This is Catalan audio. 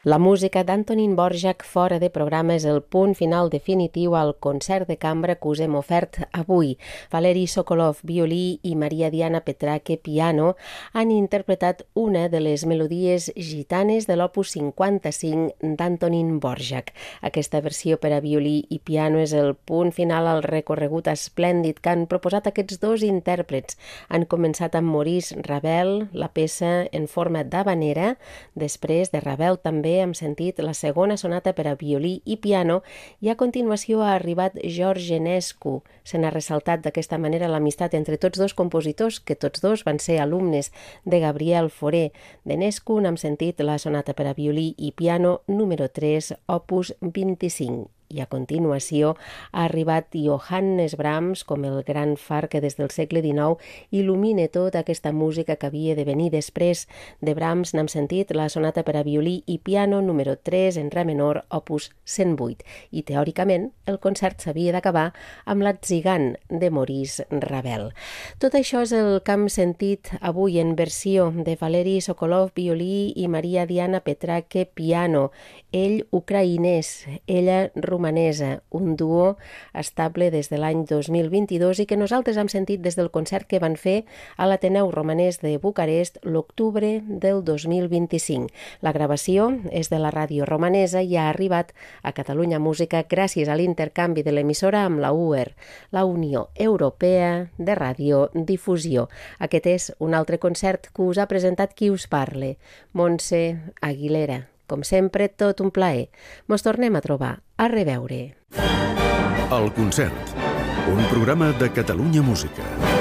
La música d'Antonín Dvořák fora de programa és el punt final definitiu al concert de cambra que us hem ofert avui. Valeri Sokolov, violí, i Maria Diana Petrache, piano, han interpretat una de les melodies gitanes de l'opus 55 d'Antonín Dvořák. Aquesta versió per a violí i piano és el punt final al recorregut esplèndid que han proposat aquests dos intèrprets. Han començat amb Maurice Ravel, la peça en forma d'havanera. Després de Ravel també hem sentit la segona sonata per a violí i piano i a continuació ha arribat George Enescu. Se n'ha ressaltat d'aquesta manera l'amistat entre tots dos compositors, que tots dos van ser alumnes de Gabriel Fauré. D'Enescu n'hem sentit la sonata per a violí i piano número 3, opus 25. I a continuació ha arribat Johannes Brahms com el gran far que des del segle XIX il·lumina tota aquesta música que havia de venir després. De Brahms n'hem sentit la sonata per a violí i piano número 3 en re menor, opus 108. I teòricament el concert s'havia d'acabar amb l'Atzigant de Maurice Ravel. Tot això és el que hem sentit avui en versió de Valeri Sokolov, violí, i Maria Diana Petrache, piano. Ell ucraïnès, ella romanesa, un duo estable des de l'any 2022 i que nosaltres hem sentit des del concert que van fer a l'Ateneu Romanès de Bucarest l'octubre del 2025. La gravació és de la ràdio romanesa i ha arribat a Catalunya Música gràcies a l'intercanvi de l'emissora amb la UER, la Unió Europea de Radiodifusió. Aquest és un altre concert que us ha presentat qui us parle, Montse Aguilera. Com sempre, tot un plaer. Mos tornem a trobar. A reveure. El concert. Un programa de Catalunya Música.